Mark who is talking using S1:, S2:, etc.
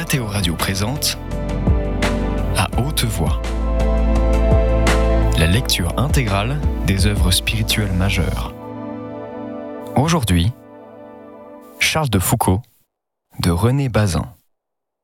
S1: Mathéo Radio présente À haute voix, la lecture intégrale des œuvres spirituelles majeures. Aujourd'hui, Charles de Foucauld de René Bazin.